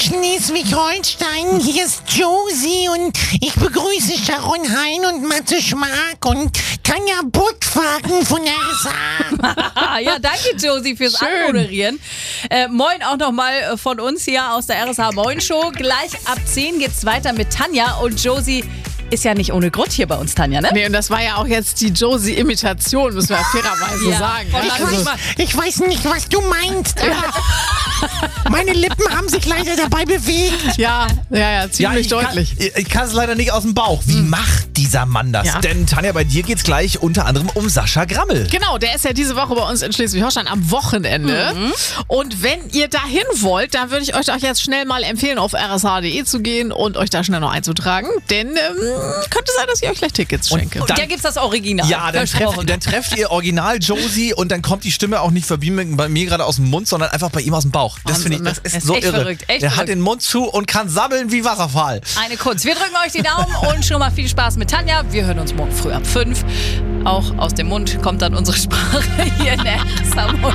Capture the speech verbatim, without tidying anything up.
Schleswig-Holstein. Hier ist Josie und ich begrüße Sharon Hein und Matze Schmark und Tanja Buttwagen von R S A. Ja, danke Josie fürs Schön. Anmoderieren. Äh, moin auch nochmal von uns hier aus der R S A Moin Show. Gleich ab zehn geht's weiter mit Tanja und Josie. Ist ja nicht ohne Grund hier bei uns, Tanja, ne? Nee, und das war ja auch jetzt die Josie-Imitation, müssen wir fairerweise Ja, sagen. von Ja, Ich also, weiß, ich weiß nicht, was du meinst, aber meine Lippen haben sich leider dabei bewegt. ja, ja, ja, ziemlich ich deutlich. Kann, ich kann es leider nicht aus dem Bauch. Wie macht dieser Mann das? Ja. Denn Tanja, bei dir geht's gleich unter anderem um Sascha Grammel. Genau, der ist ja diese Woche bei uns in Schleswig-Holstein am Wochenende. Und wenn ihr dahin wollt, dann würde ich euch auch jetzt schnell mal empfehlen, auf r s h punkt d e zu gehen und euch da schnell noch einzutragen. Denn ähm, könnte sein, dass ich euch gleich Tickets schenke. dann- Da gibt's das Original. Ja, dann, treff, Versprochen. dann trefft ihr Original Josie und dann kommt die Stimme auch nicht bei mir, bei mir gerade aus dem Mund, sondern einfach bei ihm aus dem Bauch. Das finde ich, das ist Das ist so echt irre. verrückt, echt Der hat verrückt. den Mund zu und kann sammeln wie Wasserfall. Eine Kunst. Wir drücken euch die Daumen und schon mal viel Spaß mit Tanja. Wir hören uns morgen früh ab fünf. Auch aus dem Mund kommt dann unsere Sprache hier in der R S A Moin